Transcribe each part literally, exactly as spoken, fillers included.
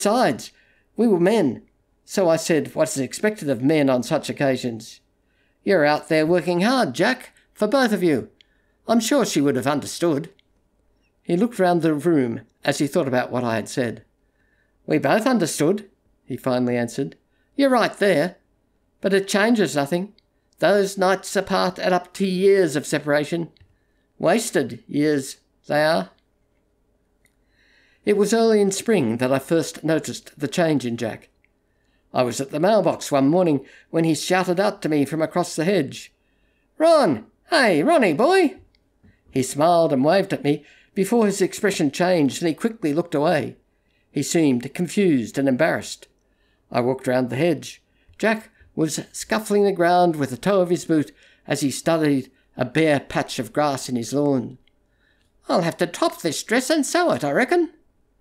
Besides, we were men, so I said what is expected of men on such occasions. You're out there working hard, Jack, for both of you. I'm sure she would have understood. He looked round the room as he thought about what I had said. We both understood, he finally answered. You're right there. But it changes nothing. Those nights apart add up to years of separation. Wasted years, they are. It was early in spring that I first noticed the change in Jack. I was at the mailbox one morning when he shouted out to me from across the hedge. Ron! Hey, Ronnie, boy! He smiled and waved at me before his expression changed and he quickly looked away. He seemed confused and embarrassed. I walked round the hedge. Jack was scuffling the ground with the toe of his boot as he studied a bare patch of grass in his lawn. I'll have to top this dress and sew it, I reckon.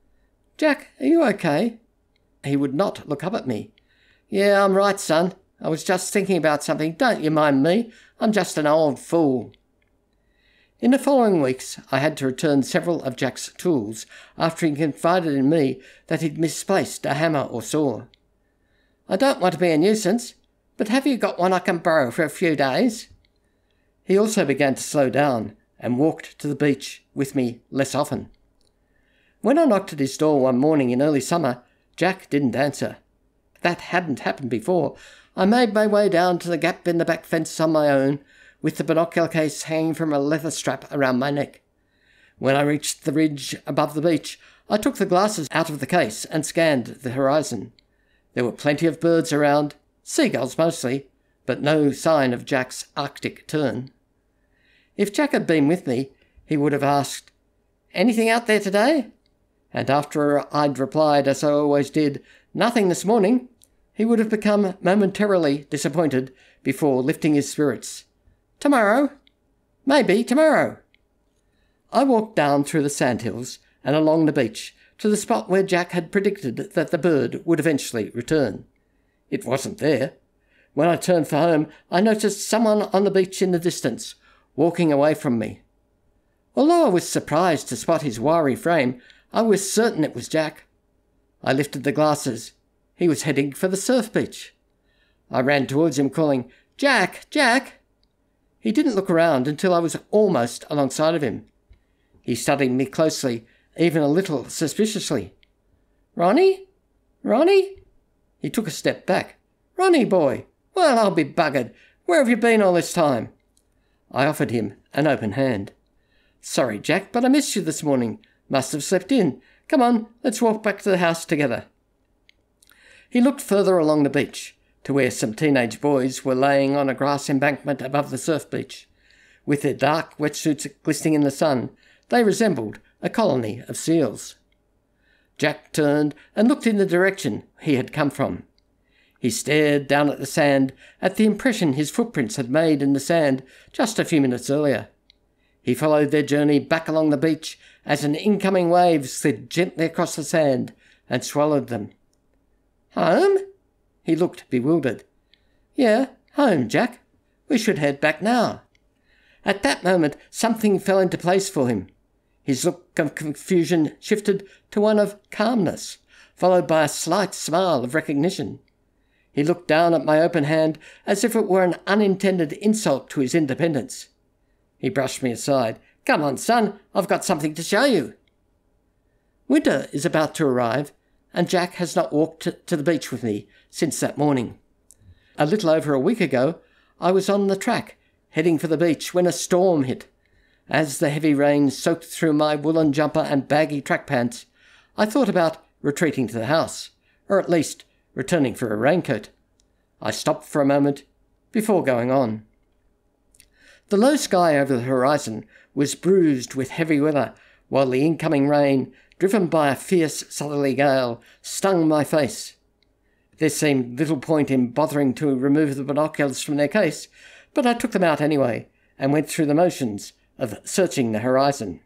Jack, are you okay? He would not look up at me. Yeah, I'm right, son. I was just thinking about something. Don't you mind me. I'm just an old fool. In the following weeks, I had to return several of Jack's tools after he confided in me that he'd misplaced a hammer or saw. I don't want to be a nuisance, but have you got one I can borrow for a few days? He also began to slow down and walked to the beach with me less often. When I knocked at his door one morning in early summer, Jack didn't answer. That hadn't happened before. I made my way down to the gap in the back fence on my own, with the binocular case hanging from a leather strap around my neck. When I reached the ridge above the beach, I took the glasses out of the case and scanned the horizon. There were plenty of birds around, seagulls mostly, but no sign of Jack's Arctic turn. If Jack had been with me, he would have asked, "Anything out there today?" And after I'd replied, as I always did, "Nothing this morning," he would have become momentarily disappointed before lifting his spirits. Tomorrow? Maybe tomorrow. I walked down through the sandhills and along the beach to the spot where Jack had predicted that the bird would eventually return. It wasn't there. When I turned for home, I noticed someone on the beach in the distance, walking away from me. Although I was surprised to spot his wiry frame, I was certain it was Jack. I lifted the glasses. He was heading for the surf beach. I ran towards him, calling, "Jack! Jack!" He didn't look around until I was almost alongside of him. He studied me closely, even a little suspiciously. "Ronnie? Ronnie?" He took a step back. "Ronnie, boy! Well, I'll be buggered. Where have you been all this time?" I offered him an open hand. "Sorry, Jack, but I missed you this morning. Must have slept in. Come on, let's walk back to the house together." He looked further along the beach, to where some teenage boys were laying on a grass embankment above the surf beach. With their dark wetsuits glistening in the sun, they resembled a colony of seals. Jack turned and looked in the direction he had come from. He stared down at the sand, at the impression his footprints had made in the sand just a few minutes earlier. He followed their journey back along the beach as an incoming wave slid gently across the sand and swallowed them. "Home?" He looked bewildered. "Yeah, home, Jack. We should head back now." At that moment, something fell into place for him. His look of confusion shifted to one of calmness, followed by a slight smile of recognition. He looked down at my open hand as if it were an unintended insult to his independence. He brushed me aside. "Come on, son, I've got something to show you." Winter is about to arrive, and Jack has not walked to the beach with me since that morning. A little over a week ago, I was on the track, heading for the beach, when a storm hit. As the heavy rain soaked through my woolen jumper and baggy track pants, I thought about retreating to the house, or at least returning for a raincoat. I stopped for a moment before going on. The low sky over the horizon was bruised with heavy weather, while the incoming rain, driven by a fierce southerly gale, stung my face. There seemed little point in bothering to remove the binoculars from their case, but I took them out anyway, and went through the motions of searching the horizon.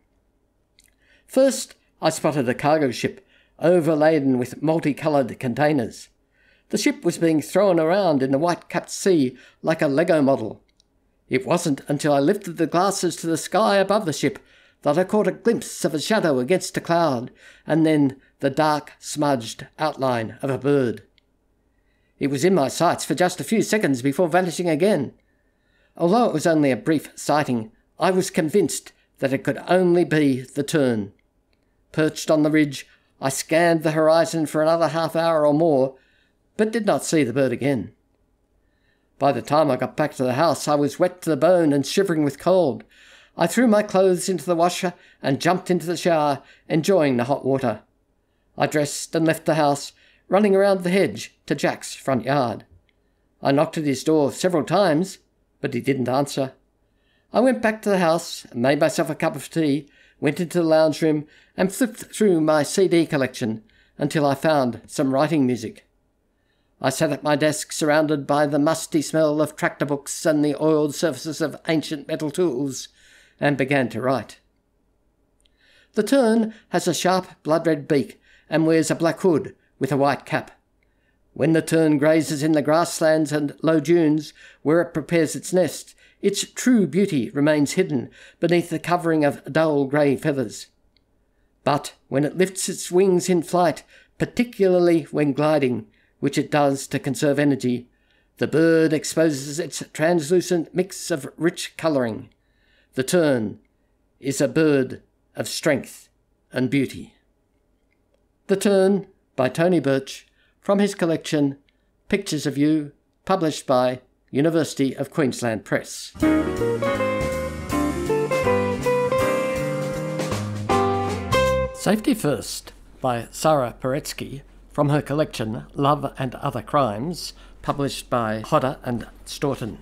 First, I spotted a cargo ship, overladen with multicoloured containers. The ship was being thrown around in the white-capped sea like a Lego model. It wasn't until I lifted the glasses to the sky above the ship that I caught a glimpse of a shadow against a cloud, and then the the dark, smudged outline of a bird. It was in my sights for just a few seconds before vanishing again. Although it was only a brief sighting, I was convinced that it could only be the tern. Perched on the ridge, I scanned the horizon for another half hour or more, but did not see the bird again. By the time I got back to the house, I was wet to the bone and shivering with cold. I threw my clothes into the washer and jumped into the shower, enjoying the hot water. I dressed and left the house, running around the hedge to Jack's front yard. I knocked at his door several times, but he didn't answer. I went back to the house, made myself a cup of tea, went into the lounge room and flipped through my C D collection until I found some writing music. I sat at my desk surrounded by the musty smell of tractor books and the oiled surfaces of ancient metal tools, and began to write. The tern has a sharp blood-red beak and wears a black hood with a white cap. When the tern grazes in the grasslands and low dunes where it prepares its nest, its true beauty remains hidden beneath the covering of dull grey feathers. But when it lifts its wings in flight, particularly when gliding, which it does to conserve energy, the bird exposes its translucent mix of rich colouring. The tern is a bird of strength and beauty. The Tern by Tony Birch, from his collection Pictures of You, published by University of Queensland Press. Safety First by Sarah Paretsky, from her collection Love and Other Crimes, published by Hodder and Staunton.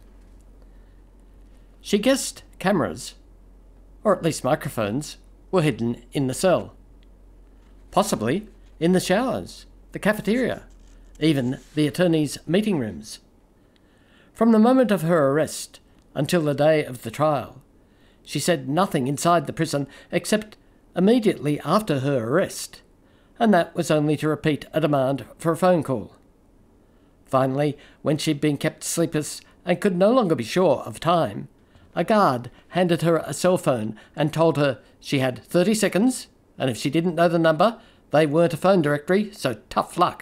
She guessed cameras, or at least microphones, were hidden in the cell. Possibly in the showers, the cafeteria, even the attorney's meeting rooms. From the moment of her arrest until the day of the trial, she said nothing inside the prison except immediately after her arrest, and that was only to repeat a demand for a phone call. Finally, when she'd been kept sleepless and could no longer be sure of time, a guard handed her a cell phone and told her she had thirty seconds, and if she didn't know the number, they weren't a phone directory, so tough luck.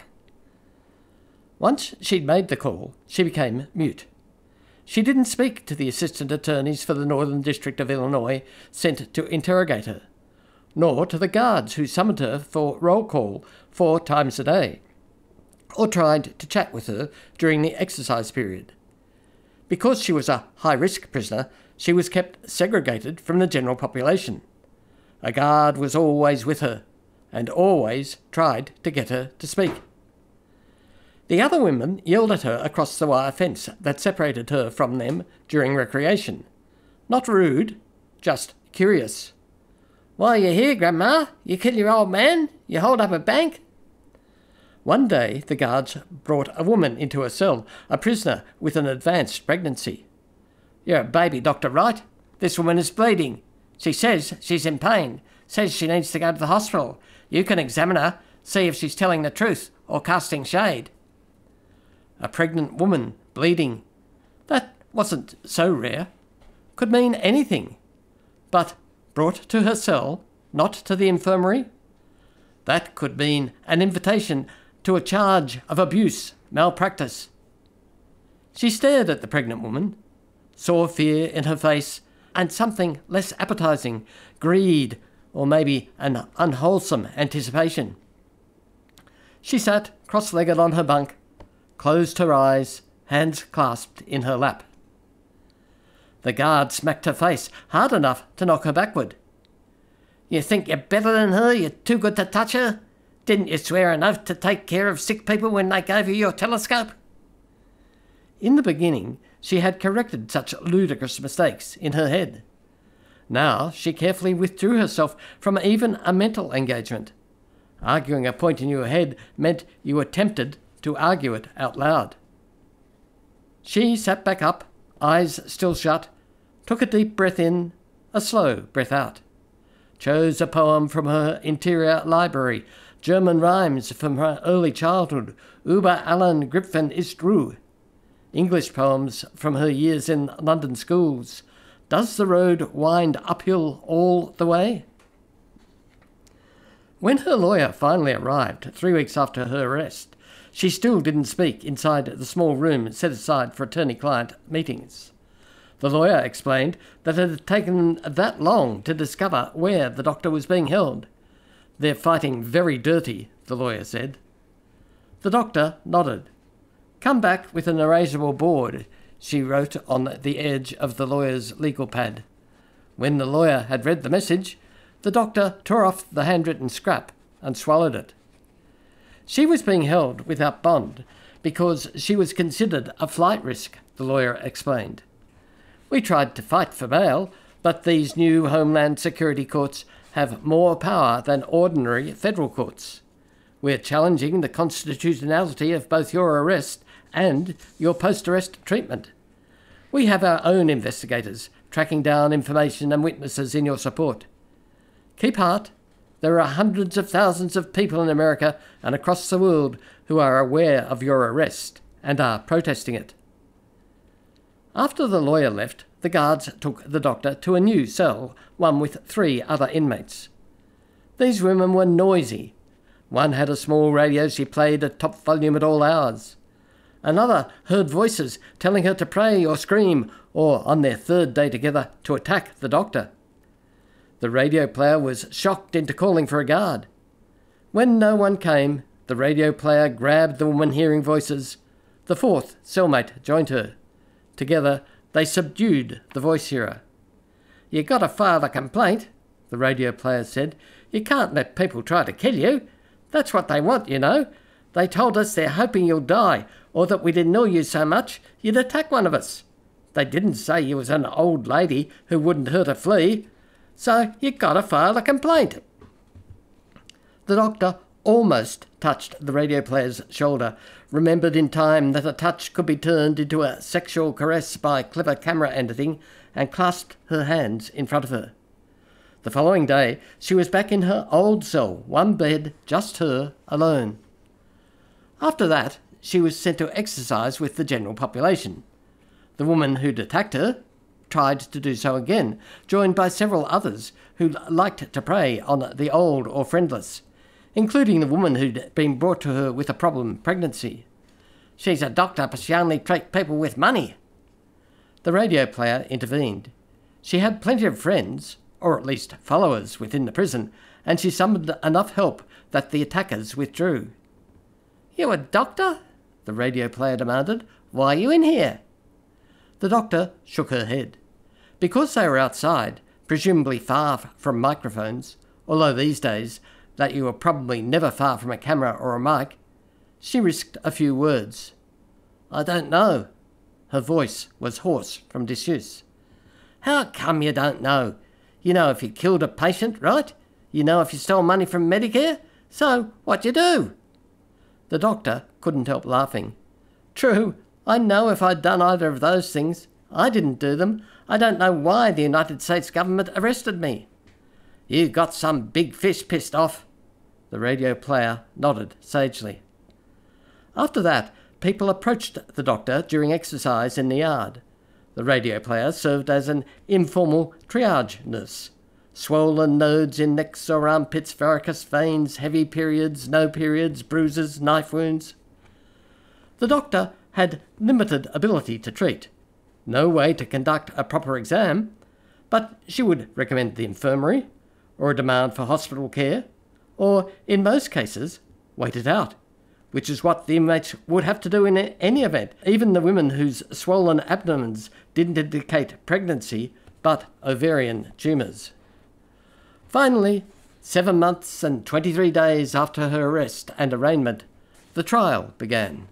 Once she'd made the call, she became mute. She didn't speak to the assistant attorneys for the Northern District of Illinois sent to interrogate her, nor to the guards who summoned her for roll call four times a day, or tried to chat with her during the exercise period. Because she was a high-risk prisoner, she was kept segregated from the general population. A guard was always with her, and always tried to get her to speak. The other women yelled at her across the wire fence that separated her from them during recreation. Not rude, just curious. "Why are you here, Grandma? You kill your old man? You hold up a bank?" One day the guards brought a woman into a cell, a prisoner with an advanced pregnancy. "You're a baby doctor, right? This woman is bleeding. She says she's in pain, says she needs to go to the hospital. You can examine her, see if she's telling the truth or casting shade." A pregnant woman bleeding. That wasn't so rare. Could mean anything. But brought to her cell, not to the infirmary? That could mean an invitation to a charge of abuse, malpractice. She stared at the pregnant woman, saw fear in her face and something less appetizing, greed, or maybe an unwholesome anticipation. She sat cross-legged on her bunk, closed her eyes, hands clasped in her lap. The guard smacked her face hard enough to knock her backward. "You think you're better than her? You're too good to touch her? Didn't you swear an oath to take care of sick people when they gave you your telescope?" In the beginning, she had corrected such ludicrous mistakes in her head. Now she carefully withdrew herself from even a mental engagement. Arguing a point in your head meant you were tempted to argue it out loud. She sat back up, eyes still shut, took a deep breath in, a slow breath out, chose a poem from her interior library, German rhymes from her early childhood, Über allen Griffen ist Ruhe, English poems from her years in London schools, Does the road wind uphill all the way? When her lawyer finally arrived, three weeks after her arrest, she still didn't speak inside the small room set aside for attorney-client meetings. The lawyer explained that it had taken that long to discover where the doctor was being held. "They're fighting very dirty," the lawyer said. The doctor nodded. "Come back with an erasable board," she wrote on the edge of the lawyer's legal pad. When the lawyer had read the message, the doctor tore off the handwritten scrap and swallowed it. She was being held without bond because she was considered a flight risk, the lawyer explained. "We tried to fight for bail, but these new Homeland Security courts have more power than ordinary federal courts. We're challenging the constitutionality of both your arrest and your post-arrest treatment. We have our own investigators tracking down information and witnesses in your support. Keep heart. There are hundreds of thousands of people in America and across the world who are aware of your arrest and are protesting it." After the lawyer left, the guards took the doctor to a new cell, one with three other inmates. These women were noisy. One had a small radio she played at top volume at all hours. Another heard voices telling her to pray or scream, or, on their third day together, to attack the doctor. The radio player was shocked into calling for a guard. When no one came, the radio player grabbed the woman hearing voices. The fourth cellmate joined her. Together, they subdued the voice hearer. "You gotta file a complaint," the radio player said. "You can't let people try to kill you. That's what they want, you know. They told us they're hoping you'll die, or that we'd annoy you so much you'd attack one of us. They didn't say you was an old lady who wouldn't hurt a flea. So you gotta file a complaint." The doctor almost touched the radio player's shoulder, remembered in time that a touch could be turned into a sexual caress by clever camera editing, and clasped her hands in front of her. The following day, she was back in her old cell, one bed, just her, alone. After that, she was sent to exercise with the general population. The woman who'd attacked her tried to do so again, joined by several others who liked to prey on the old or friendless, including the woman who'd been brought to her with a problem pregnancy. "She's a doctor, but she only treats people with money." The radio player intervened. She had plenty of friends, or at least followers, within the prison, and she summoned enough help that the attackers withdrew. "You a doctor?" the radio player demanded. "Why are you in here?" The doctor shook her head. Because they were outside, presumably far from microphones, although these days that you were probably never far from a camera or a mic, she risked a few words. "I don't know." Her voice was hoarse from disuse. "How come you don't know? You know if you killed a patient, right? You know if you stole money from Medicare? So what you do?" The doctor couldn't help laughing. "True, I know if I'd done either of those things. I didn't do them. I don't know why the United States government arrested me." "You got some big fish pissed off." The radio player nodded sagely. After that, people approached the doctor during exercise in the yard. The radio player served as an informal triage nurse. Swollen nodes in necks or armpits, varicose veins, heavy periods, no periods, bruises, knife wounds. The doctor had limited ability to treat, no way to conduct a proper exam, but she would recommend the infirmary, or a demand for hospital care, or, in most cases, wait it out, which is what the inmates would have to do in any event, even the women whose swollen abdomens didn't indicate pregnancy, but ovarian tumours. Finally, seven months and twenty-three days after her arrest and arraignment, the trial began.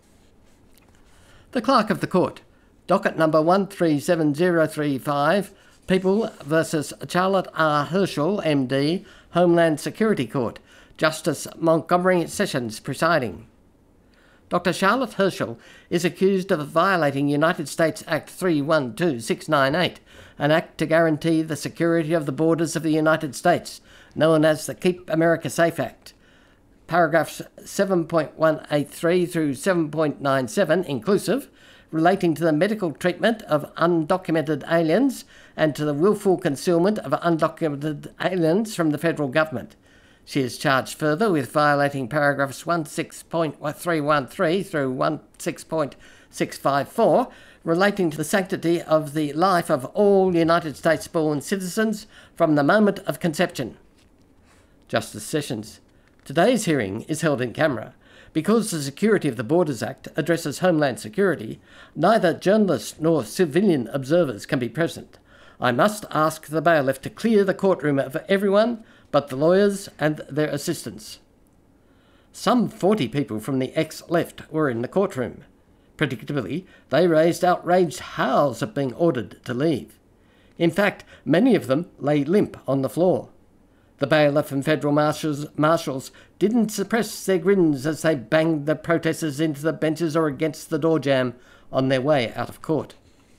The clerk of the court, docket number one three seven zero three five, People versus Charlotte R. Herschel, M D, Homeland Security Court, Justice Montgomery Sessions presiding. Doctor Charlotte Herschel is accused of violating United States Act three one two six nine eight, an act to guarantee the security of the borders of the United States, known as the Keep America Safe Act. Paragraphs seven point one eight three through seven point nine seven, inclusive, relating to the medical treatment of undocumented aliens and to the willful concealment of undocumented aliens from the federal government. She is charged further with violating paragraphs sixteen point three one three through sixteen point six five four relating to the sanctity of the life of all United States-born citizens from the moment of conception. Justice Sessions: Today's hearing is held in camera. Because the Security of the Borders Act addresses Homeland Security, neither journalists nor civilian observers can be present. I must ask the bailiff to clear the courtroom of everyone but the lawyers and their assistants. Some forty people from the ex-left were in the courtroom. Predictably, they raised outraged howls at being ordered to leave. In fact, many of them lay limp on the floor. The bailiff and federal marshals, marshals didn't suppress their grins as they banged the protesters into the benches or against the door jamb on their way out of court.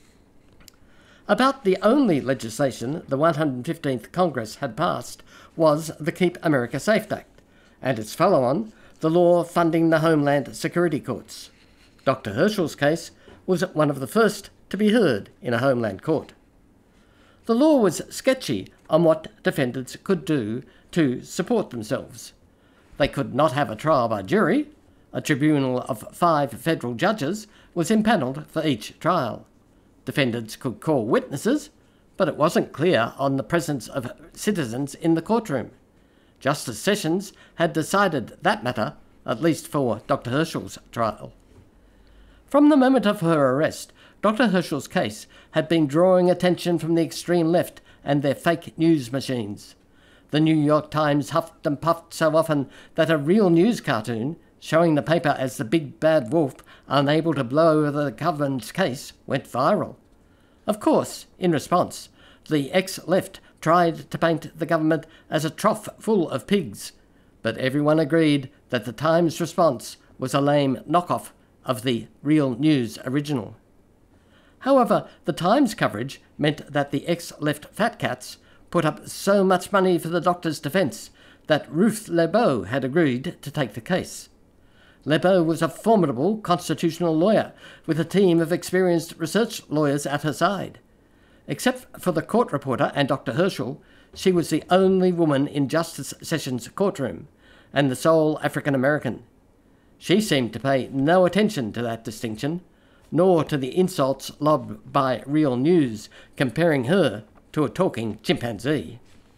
About the only legislation the one hundred fifteenth Congress had passed was the Keep America Safe Act, and its follow-on, the law funding the Homeland Security Courts. Doctor Herschel's case was one of the first to be heard in a Homeland Court. The law was sketchy on what defendants could do to support themselves. They could not have a trial by jury. A tribunal of five federal judges was impanelled for each trial. Defendants could call witnesses, but it wasn't clear on the presence of citizens in the courtroom. Justice Sessions had decided that matter, at least for Doctor Herschel's trial. From the moment of her arrest, Doctor Herschel's case had been drawing attention from the extreme left and their fake news machines. The New York Times huffed and puffed so often that a real news cartoon, showing the paper as the big bad wolf unable to blow over the government's case, went viral. Of course, in response, the ex-left tried to paint the government as a trough full of pigs, but everyone agreed that the Times response was a lame knockoff of the real news original. However, the Times coverage meant that the ex-left fat cats put up so much money for the doctor's defence that Ruth Lebeau had agreed to take the case. Lebeau was a formidable constitutional lawyer with a team of experienced research lawyers at her side. Except for the court reporter and Doctor Herschel, she was the only woman in Justice Sessions' courtroom, and the sole African-American. She seemed to pay no attention to that distinction, nor to the insults lobbed by Real News, comparing her to a talking chimpanzee.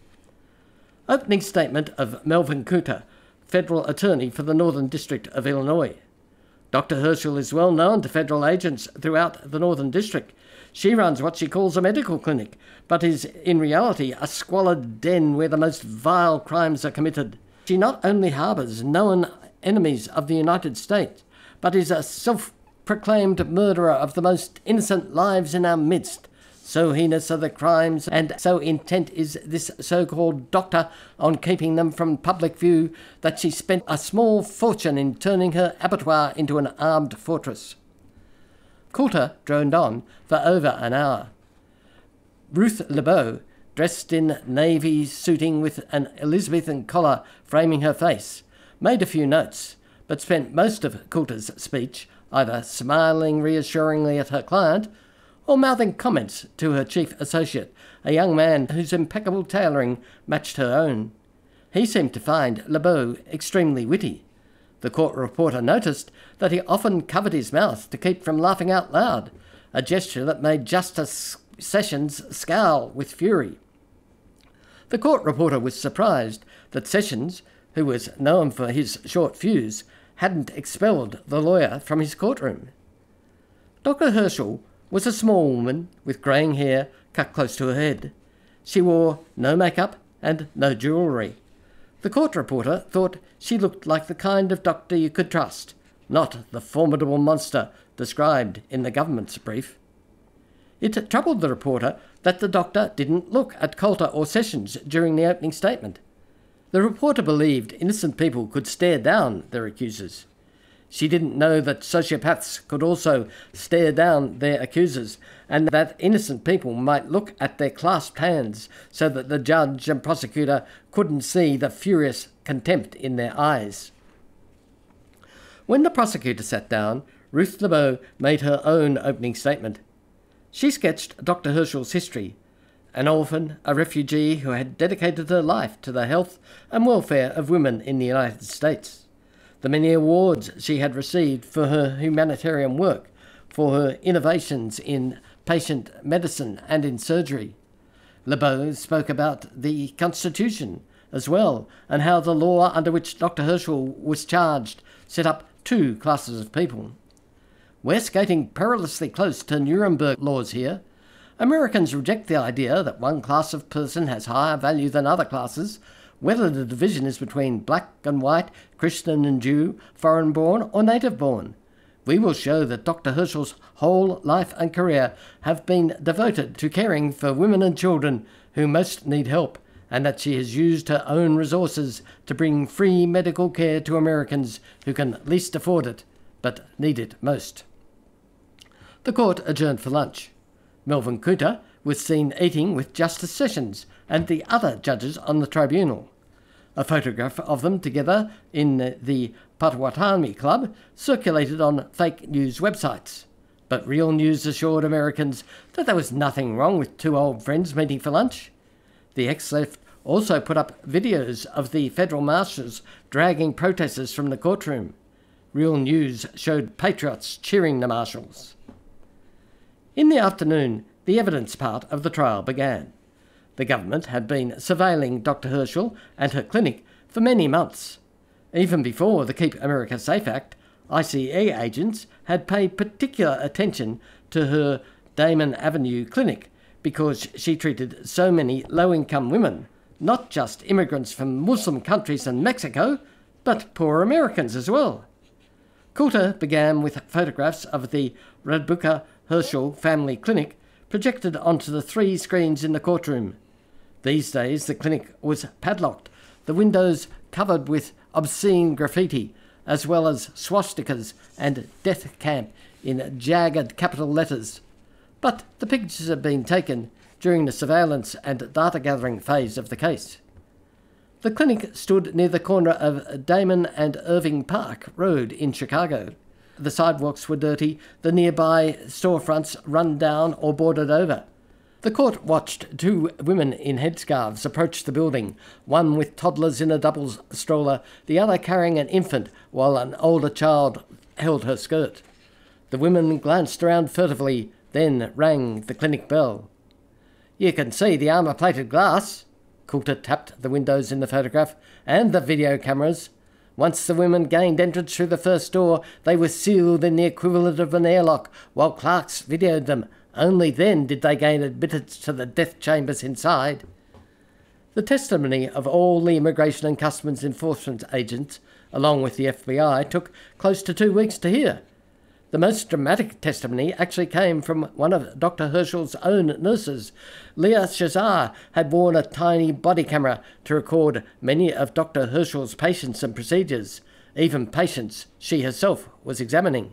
Opening statement of Melvin Cooter, federal attorney for the Northern District of Illinois. Doctor Herschel is well known to federal agents throughout the Northern District. She runs what she calls a medical clinic, but is in reality a squalid den where the most vile crimes are committed. She not only harbours known enemies of the United States, but is a self-proclaimed murderer of the most innocent lives in our midst. So heinous are the crimes, and so intent is this so-called doctor on keeping them from public view, that she spent a small fortune in turning her abattoir into an armed fortress. Coulter droned on for over an hour. Ruth Lebeau, dressed in navy suiting with an Elizabethan collar framing her face, made a few notes, but spent most of Coulter's speech either smiling reassuringly at her client or mouthing comments to her chief associate, a young man whose impeccable tailoring matched her own. He seemed to find Lebeau extremely witty. The court reporter noticed that he often covered his mouth to keep from laughing out loud, a gesture that made Justice Sessions scowl with fury. The court reporter was surprised that Sessions, who was known for his short fuse, hadn't expelled the lawyer from his courtroom. Doctor Herschel was a small woman with greying hair cut close to her head. She wore no makeup and no jewellery. The court reporter thought she looked like the kind of doctor you could trust, not the formidable monster described in the government's brief. It troubled the reporter that the doctor didn't look at Coulter or Sessions during the opening statement. The reporter believed innocent people could stare down their accusers. She didn't know that sociopaths could also stare down their accusers, and that innocent people might look at their clasped hands so that the judge and prosecutor couldn't see the furious contempt in their eyes. When the prosecutor sat down, Ruth Lebeau made her own opening statement. She sketched Doctor Herschel's history, an orphan, a refugee who had dedicated her life to the health and welfare of women in the United States. The many awards she had received for her humanitarian work, for her innovations in patient medicine and in surgery. Lebeau spoke about the Constitution as well, and how the law under which Doctor Herschel was charged set up two classes of people. We're skating perilously close to Nuremberg laws here. Americans reject the idea that one class of person has higher value than other classes, whether the division is between black and white, Christian and Jew, foreign-born or native-born. We will show that Doctor Herschel's whole life and career have been devoted to caring for women and children who most need help, and that she has used her own resources to bring free medical care to Americans who can least afford it, but need it most. The court adjourned for lunch. Melvin Cooter was seen eating with Justice Sessions and the other judges on the tribunal. A photograph of them together in the Potawatomi Club circulated on fake news websites, but Real News assured Americans that there was nothing wrong with two old friends meeting for lunch. The ex-left also put up videos of the federal marshals dragging protesters from the courtroom. Real News showed patriots cheering the marshals. In the afternoon, the evidence part of the trial began. The government had been surveilling Doctor Herschel and her clinic for many months. Even before the Keep America Safe Act, I C E agents had paid particular attention to her Damon Avenue clinic because she treated so many low-income women, not just immigrants from Muslim countries and Mexico, but poor Americans as well. Coulter began with photographs of the Radbuka Herschel Family Clinic projected onto the three screens in the courtroom. These days the clinic was padlocked, the windows covered with obscene graffiti, as well as swastikas and death camp in jagged capital letters. But the pictures had been taken during the surveillance and data gathering phase of the case. The clinic stood near the corner of Damon and Irving Park Road in Chicago. The sidewalks were dirty, the nearby storefronts run down or boarded over. The court watched two women in headscarves approach the building, one with toddlers in a double stroller, the other carrying an infant, while an older child held her skirt. The women glanced around furtively, then rang the clinic bell. "You can see the armour-plated glass." Coulter tapped the windows in the photograph, "and the video cameras. Once the women gained entrance through the first door, they were sealed in the equivalent of an airlock, while clerks videoed them. Only then did they gain admittance to the death chambers inside." The testimony of all the Immigration and Customs Enforcement agents, along with the F B I, took close to two weeks to hear. The most dramatic testimony actually came from one of Doctor Herschel's own nurses. Leah Shazar had worn a tiny body camera to record many of Doctor Herschel's patients and procedures, even patients she herself was examining.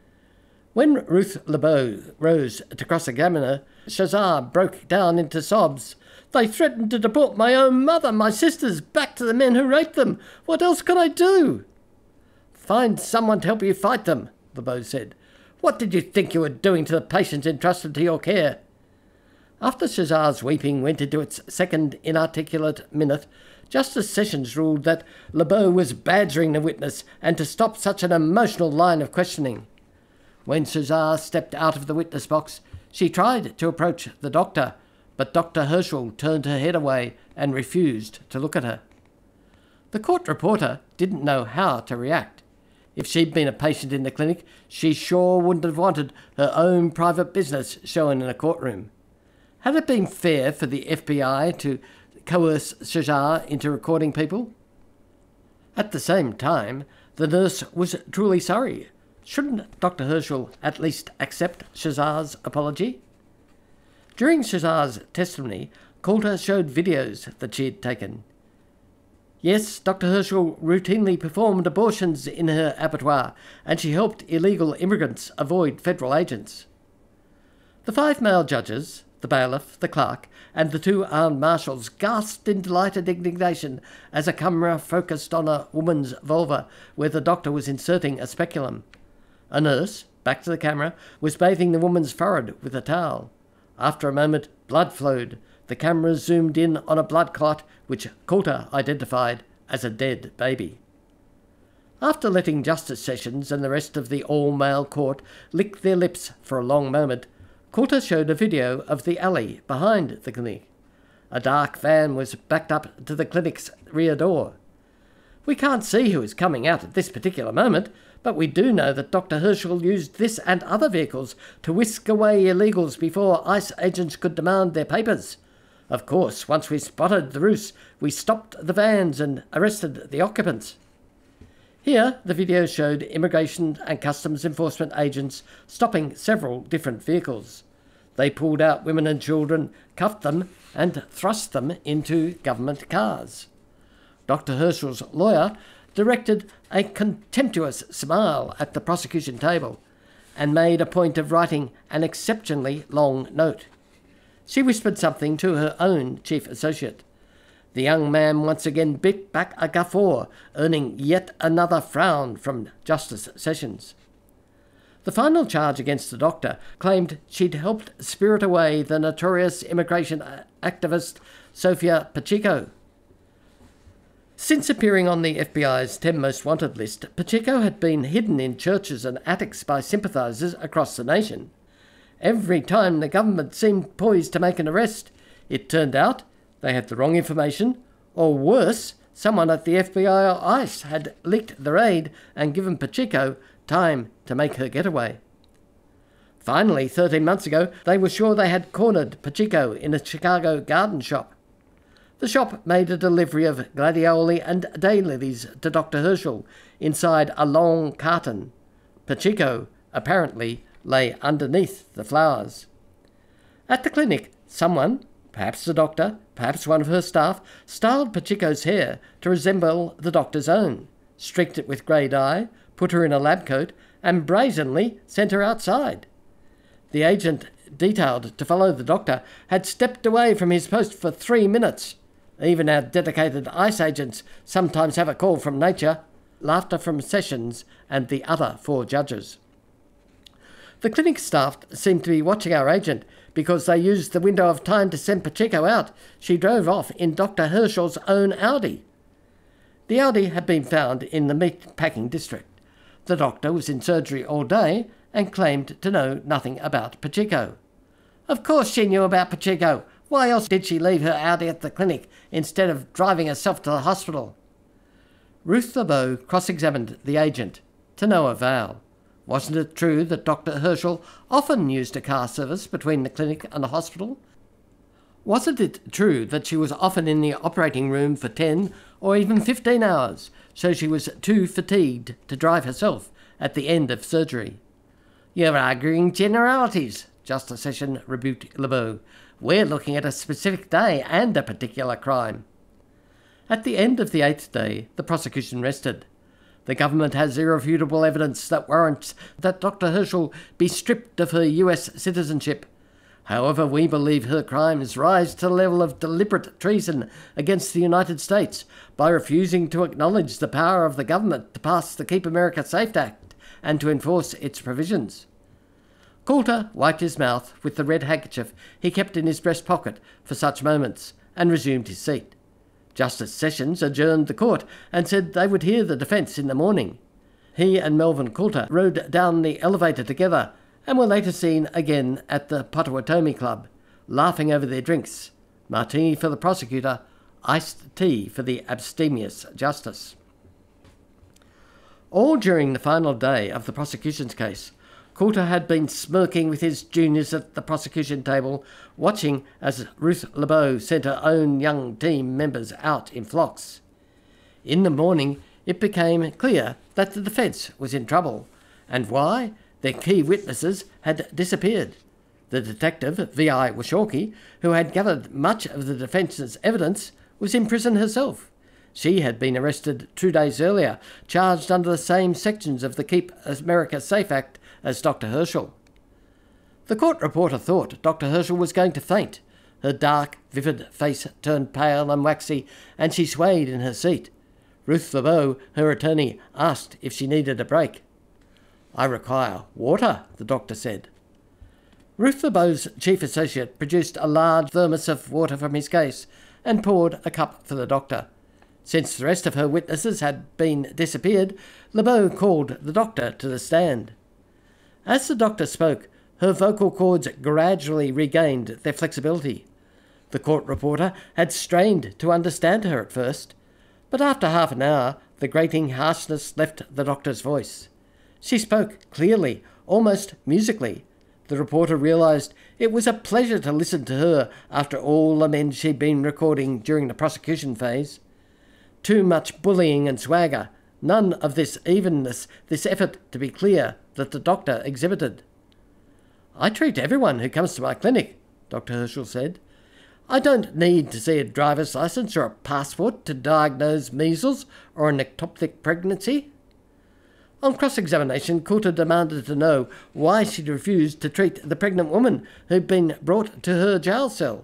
When Ruth Lebeau rose to cross-examine her, Shazar broke down into sobs. "They threatened to deport my own mother, my sisters, back to the men who raped them. What else could I do?" "Find someone to help you fight them," Lebeau said. "What did you think you were doing to the patients entrusted to your care?" After Shazar's weeping went into its second inarticulate minute, Justice Sessions ruled that Lebeau was badgering the witness and to stop such an emotional line of questioning. When Shazar stepped out of the witness box, she tried to approach the doctor, but Doctor Herschel turned her head away and refused to look at her. The court reporter didn't know how to react. If she'd been a patient in the clinic, she sure wouldn't have wanted her own private business shown in a courtroom. Had it been fair for the F B I to coerce Shazar into recording people? At the same time, the nurse was truly sorry. Shouldn't Doctor Herschel at least accept Shazar's apology? During Shazar's testimony, Coulter showed videos that she had taken. Yes, Doctor Herschel routinely performed abortions in her abattoir, and she helped illegal immigrants avoid federal agents. The five male judges, the bailiff, the clerk, and the two armed marshals gasped in delighted indignation as a camera focused on a woman's vulva where the doctor was inserting a speculum. A nurse, back to the camera, was bathing the woman's forehead with a towel. After a moment, blood flowed. the cameras zoomed in on a blood clot which Coulter identified as a dead baby. After letting Justice Sessions and the rest of the all-male court lick their lips for a long moment, Coulter showed a video of the alley behind the clinic. A dark van was backed up to the clinic's rear door. We can't see who is coming out at this particular moment, but we do know that Doctor Herschel used this and other vehicles to whisk away illegals before ICE agents could demand their papers. Of course, once we spotted the ruse, we stopped the vans and arrested the occupants. Here, the video showed Immigration and Customs Enforcement agents stopping several different vehicles. They pulled out women and children, cuffed them, and thrust them into government cars. Doctor Herschel's lawyer directed a contemptuous smile at the prosecution table and made a point of writing an exceptionally long note. She whispered something to her own chief associate. The young man once again bit back a guffaw, earning yet another frown from Justice Sessions. The final charge against the doctor claimed she'd helped spirit away the notorious immigration activist Sofia Pacheco. Since appearing on the F B I's ten Most Wanted list, Pacheco had been hidden in churches and attics by sympathisers across the nation. Every time the government seemed poised to make an arrest, it turned out they had the wrong information, or worse, someone at the F B I or ICE had leaked the raid and given Pacheco time to make her getaway. Finally, thirteen months ago, they were sure they had cornered Pacheco in a Chicago garden shop. The shop made a delivery of gladioli and daylilies to Doctor Herschel inside a long carton. Pacheco, apparently, lay underneath the flowers. At the clinic, someone, perhaps the doctor, perhaps one of her staff, styled Pacheco's hair to resemble the doctor's own, streaked it with grey dye, put her in a lab coat, and brazenly sent her outside. The agent detailed to follow the doctor had stepped away from his post for three minutes. Even our dedicated ICE agents sometimes have a call from nature. Laughter from Sessions and the other four judges. The clinic staff seemed to be watching our agent because they used the window of time to send Pacheco out. She drove off in Doctor Herschel's own Audi. The Audi had been found in the meat-packing district. The doctor was in surgery all day and claimed to know nothing about Pacheco. Of course she knew about Pacheco. Why else did she leave her Audi at the clinic instead of driving herself to the hospital? Ruth LeBeau cross-examined the agent, to no avail. Wasn't it true that Doctor Herschel often used a car service between the clinic and the hospital? Wasn't it true that she was often in the operating room for ten or even fifteen hours, so she was too fatigued to drive herself at the end of surgery? You're arguing generalities, Justice Sessions rebuked LeBeau. We're looking at a specific day and a particular crime. At the end of the eighth day, the prosecution rested. The government has irrefutable evidence that warrants that Doctor Herschel be stripped of her U S citizenship. However, we believe her crimes rise to the level of deliberate treason against the United States by refusing to acknowledge the power of the government to pass the Keep America Safe Act and to enforce its provisions. Coulter wiped his mouth with the red handkerchief he kept in his breast pocket for such moments and resumed his seat. Justice Sessions adjourned the court and said they would hear the defence in the morning. He and Melvin Coulter rode down the elevator together and were later seen again at the Potawatomi Club, laughing over their drinks, martini for the prosecutor, iced tea for the abstemious justice. All during the final day of the prosecution's case, Coulter had been smirking with his juniors at the prosecution table, watching as Ruth LeBeau sent her own young team members out in flocks. In the morning, it became clear that the defence was in trouble. And why? Their key witnesses had disappeared. The detective, V I Washorky, who had gathered much of the defence's evidence, was in prison herself. She had been arrested two days earlier, charged under the same sections of the Keep America Safe Act as Doctor Herschel. The court reporter thought Doctor Herschel was going to faint. Her dark, vivid face turned pale and waxy, and she swayed in her seat. Ruth LeBeau, her attorney, asked if she needed a break. "I require water," the doctor said. Ruth LeBeau's chief associate produced a large thermos of water from his case and poured a cup for the doctor. Since the rest of her witnesses had been disappeared, LeBeau called the doctor to the stand. As the doctor spoke, her vocal cords gradually regained their flexibility. The court reporter had strained to understand her at first, but after half an hour, the grating harshness left the doctor's voice. She spoke clearly, almost musically. The reporter realised it was a pleasure to listen to her after all the men she'd been recording during the prosecution phase. Too much bullying and swagger, none of this evenness, this effort to be clear that the doctor exhibited. "I treat everyone who comes to my clinic," Doctor Herschel said. "I don't need to see a driver's licence or a passport to diagnose measles or an ectopic pregnancy." On cross-examination, Coulter demanded to know why she'd refused to treat the pregnant woman who'd been brought to her jail cell.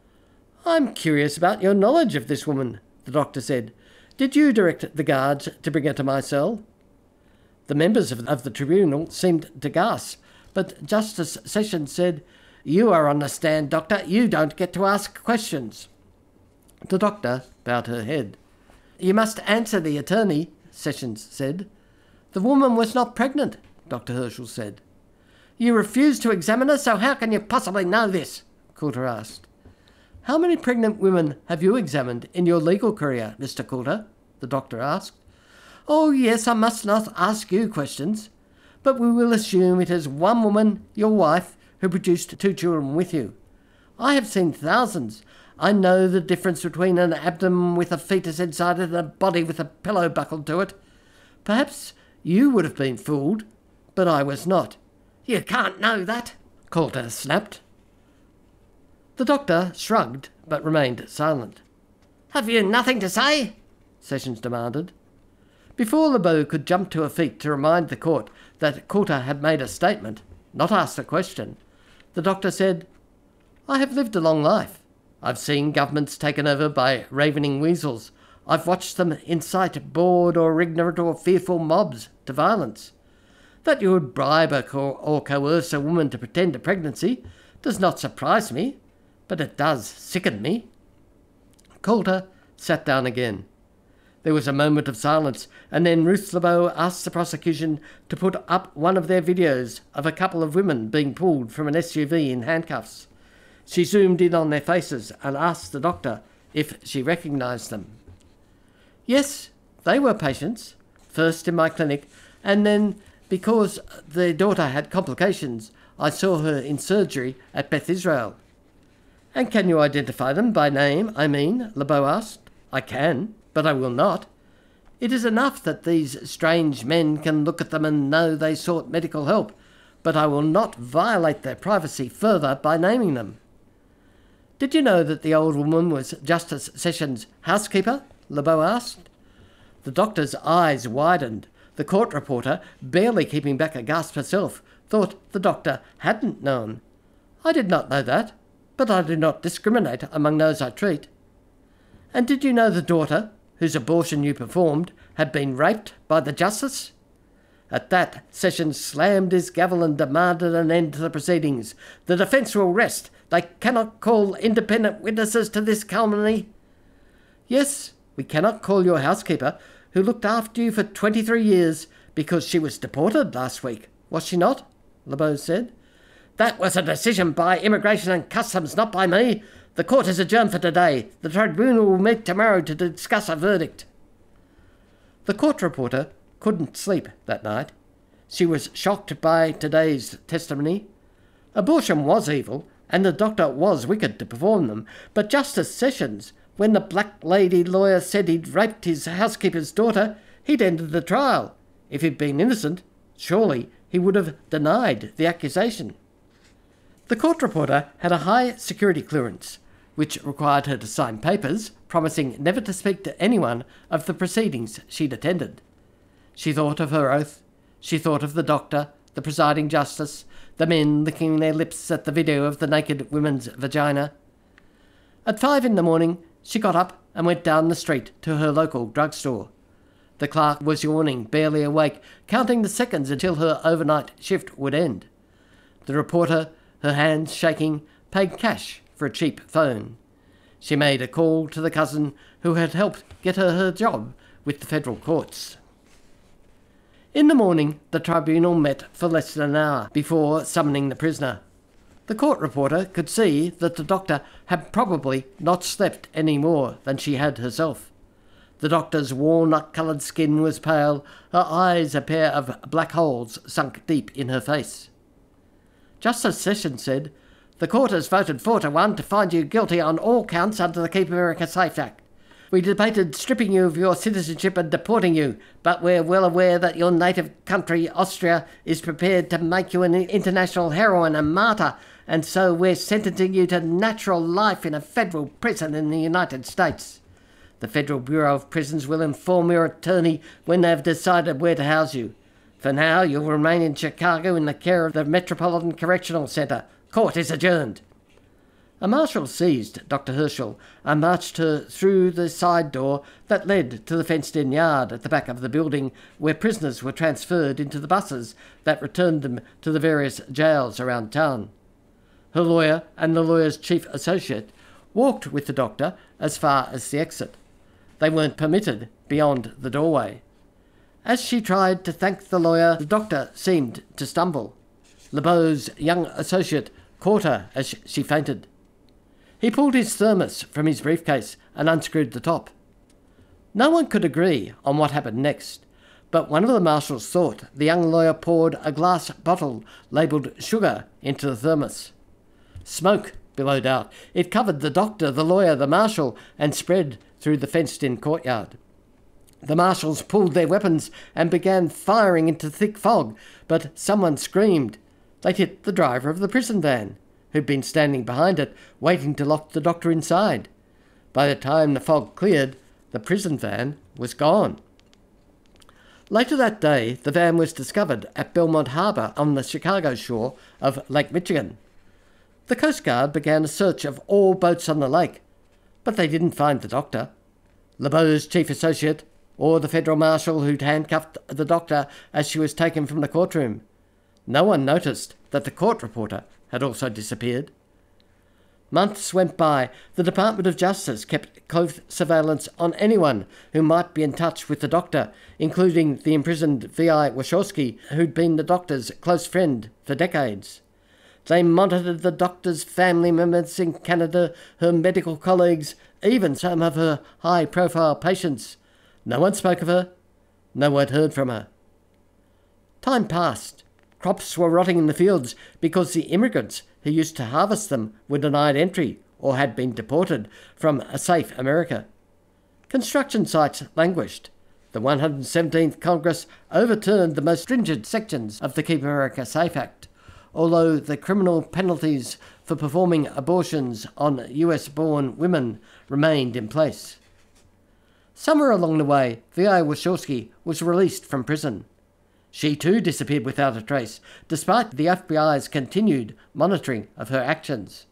"I'm curious about your knowledge of this woman," the doctor said. "Did you direct the guards to bring her to my cell?" The members of, of the tribunal seemed to gasp, but Justice Sessions said, "You are on the stand, Doctor. You don't get to ask questions." The doctor bowed her head. "You must answer the attorney," Sessions said. "The woman was not pregnant," Doctor Herschel said. "You refuse to examine her, so how can you possibly know this?" Coulter asked. "How many pregnant women have you examined in your legal career, Mister Coulter?" the doctor asked. "Oh, yes, I must not ask you questions, but we will assume it is one woman, your wife, who produced two children with you. I have seen thousands. I know the difference between an abdomen with a fetus inside it and a body with a pillow buckled to it. Perhaps you would have been fooled, but I was not." "You can't know that," Coulter snapped. The doctor shrugged, but remained silent. "Have you nothing to say?" Sessions demanded. Before LeBeau could jump to her feet to remind the court that Coulter had made a statement, not asked a question, the doctor said, "I have lived a long life. I've seen governments taken over by ravening weasels. I've watched them incite bored or ignorant or fearful mobs to violence. That you would bribe or, co- or coerce a woman to pretend a pregnancy does not surprise me, but it does sicken me." Coulter sat down again. There was a moment of silence, and then Ruth LeBeau asked the prosecution to put up one of their videos of a couple of women being pulled from an S U V in handcuffs. She zoomed in on their faces and asked the doctor if she recognised them. "Yes, they were patients, first in my clinic, and then, because their daughter had complications, I saw her in surgery at Beth Israel." "And can you identify them by name, I mean?" LeBeau asked. "I can, but I will not. It is enough that these strange men can look at them and know they sought medical help, but I will not violate their privacy further by naming them." "Did you know that the old woman was Justice Sessions' housekeeper?" LeBeau asked. The doctor's eyes widened. The court reporter, barely keeping back a gasp herself, thought the doctor hadn't known. "I did not know that, but I do not discriminate among those I treat." "And did you know the daughter, whose abortion you performed, had been raped by the justice?" At that, Sessions slammed his gavel and demanded an end to the proceedings. "The defence will rest. They cannot call independent witnesses to this calumny." "Yes, we cannot call your housekeeper, who looked after you for twenty-three years, because she was deported last week, was she not?" LeBeau said. "That was a decision by Immigration and Customs, not by me. The court is adjourned for today. The tribunal will meet tomorrow to discuss a verdict." The court reporter couldn't sleep that night. She was shocked by today's testimony. Abortion was evil, and the doctor was wicked to perform them, but Justice Sessions, when the black lady lawyer said he'd raped his housekeeper's daughter, he'd ended the trial. If he'd been innocent, surely he would have denied the accusation. The court reporter had a high security clearance, which required her to sign papers promising never to speak to anyone of the proceedings she'd attended. She thought of her oath. She thought of the doctor, the presiding justice, the men licking their lips at the video of the naked woman's vagina. At five in the morning, she got up and went down the street to her local drugstore. The clerk was yawning, barely awake, counting the seconds until her overnight shift would end. The reporter, her hands shaking, paid cash for a cheap phone. She made a call to the cousin who had helped get her her job with the federal courts. In the morning, the tribunal met for less than an hour before summoning the prisoner. The court reporter could see that the doctor had probably not slept any more than she had herself. The doctor's walnut-coloured skin was pale, her eyes a pair of black holes sunk deep in her face. Justice Sessions said, "The court has voted four to one to find you guilty on all counts under the Keep America Safe Act. We debated stripping you of your citizenship and deporting you, but we're well aware that your native country, Austria, is prepared to make you an international heroine and martyr, and so we're sentencing you to natural life in a federal prison in the United States. The Federal Bureau of Prisons will inform your attorney when they've decided where to house you. For now, you'll remain in Chicago in the care of the Metropolitan Correctional Center. Court is adjourned." A marshal seized Doctor Herschel and marched her through the side door that led to the fenced-in yard at the back of the building, where prisoners were transferred into the buses that returned them to the various jails around town. Her lawyer and the lawyer's chief associate walked with the doctor as far as the exit. They weren't permitted beyond the doorway. As she tried to thank the lawyer, the doctor seemed to stumble. LeBeau's young associate caught her as she fainted. He pulled his thermos from his briefcase and unscrewed the top. No one could agree on what happened next, but one of the marshals thought the young lawyer poured a glass bottle labelled sugar into the thermos. Smoke billowed out. It covered the doctor, the lawyer, the marshal, and spread through the fenced-in courtyard. The marshals pulled their weapons and began firing into thick fog, but someone screamed. They'd hit the driver of the prison van, who'd been standing behind it, waiting to lock the doctor inside. By the time the fog cleared, the prison van was gone. Later that day, the van was discovered at Belmont Harbour on the Chicago shore of Lake Michigan. The Coast Guard began a search of all boats on the lake, but they didn't find the doctor, LeBeau's chief associate, or the federal marshal who'd handcuffed the doctor as she was taken from the courtroom. No one noticed that the court reporter had also disappeared. Months went by. The Department of Justice kept close surveillance on anyone who might be in touch with the doctor, including the imprisoned V I Wachowski, who'd been the doctor's close friend for decades. They monitored the doctor's family members in Canada, her medical colleagues, even some of her high-profile patients. No one spoke of her. No one heard from her. Time passed. Crops were rotting in the fields because the immigrants who used to harvest them were denied entry or had been deported from a safe America. Construction sites languished. The one hundred seventeenth Congress overturned the most stringent sections of the Keep America Safe Act, although the criminal penalties for performing abortions on U S-born women remained in place. Somewhere along the way, V I Wachowski was released from prison. She too disappeared without a trace, despite the F B I's continued monitoring of her actions.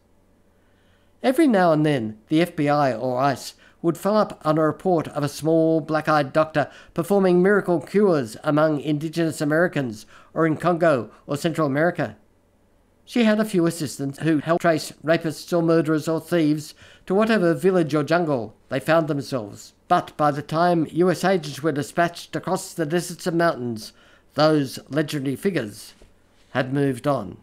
Every now and then, the F B I or ICE would follow up on a report of a small black-eyed doctor performing miracle cures among indigenous Americans or in Congo or Central America. She had a few assistants who helped trace rapists or murderers or thieves to whatever village or jungle they found themselves. But by the time U S agents were dispatched across the deserts and mountains, those legendary figures had moved on.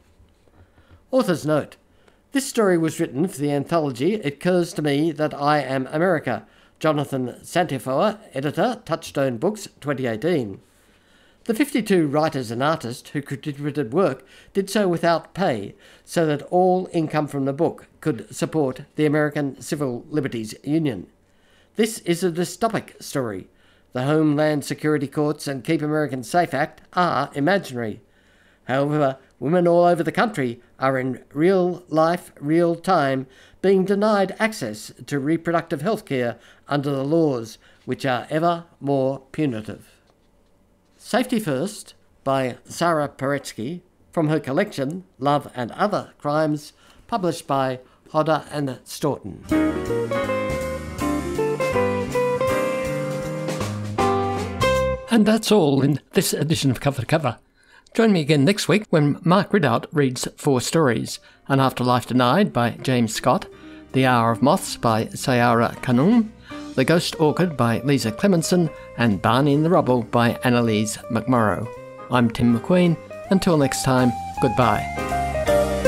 Author's note. This story was written for the anthology It Occurs to Me That I Am America. Jonathan Santiafoa, editor, Touchstone Books, twenty eighteen. The fifty-two writers and artists who contributed work did so without pay, so that all income from the book could support the American Civil Liberties Union. This is a dystopic story. The Homeland Security Courts and Keep America Safe Act are imaginary. However, women all over the country are in real life, real time, being denied access to reproductive health care under the laws which are ever more punitive. Safety First by Sarah Paretsky, from her collection Love and Other Crimes, published by Hodder and Stoughton. And that's all in this edition of Cover to Cover. Join me again next week when Mark Ridout reads four stories: An Afterlife Denied by James Scott, The Hour of Moths by Sayara Khanum, The Ghost Orchid by Lisa Clemenson, and Barney in the Rubble by Annalise McMorrow. I'm Tim McQueen. Until next time, goodbye.